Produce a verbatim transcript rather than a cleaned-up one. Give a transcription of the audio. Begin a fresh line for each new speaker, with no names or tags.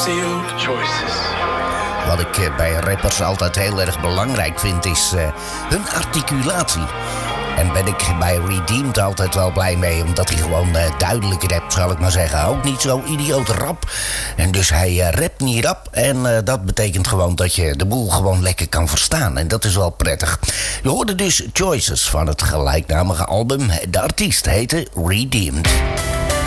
Choices.
Wat ik eh, bij rappers altijd heel erg belangrijk vind is uh, hun articulatie. En ben ik bij Redeemed altijd wel blij mee, omdat hij gewoon uh, duidelijk rapt, zal ik maar zeggen. Ook niet zo idioot rap. En dus hij uh, rapt niet rap. En uh, dat betekent gewoon dat je de boel gewoon lekker kan verstaan. En dat is wel prettig. Je hoorde dus Choices van het gelijknamige album. De artiest heette Redeemed.